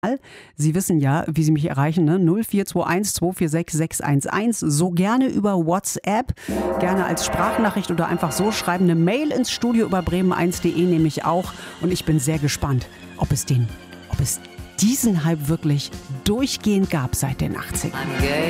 Sie wissen ja, wie Sie mich erreichen, ne? 0421 246 611. So gerne über WhatsApp, gerne als Sprachnachricht oder einfach so schreiben. Eine Mail ins Studio über bremen1.de nehme ich auch. Und ich bin sehr gespannt, ob es diesen Hype wirklich durchgehend gab seit den 80ern.